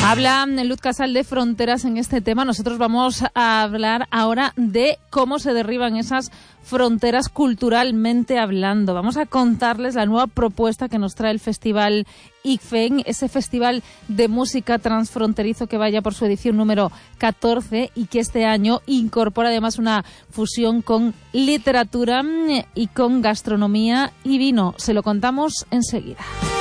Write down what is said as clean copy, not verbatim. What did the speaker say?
Habla Luz Casal de fronteras en este tema. Nosotros vamos a hablar ahora de cómo se derriban esas fronteras culturalmente hablando. Vamos a contarles la nueva propuesta que nos trae el Festival ICFEN, ese festival de música transfronterizo que vaya por su edición número 14 y que este año incorpora además una fusión con literatura y con gastronomía y vino. Se lo contamos enseguida.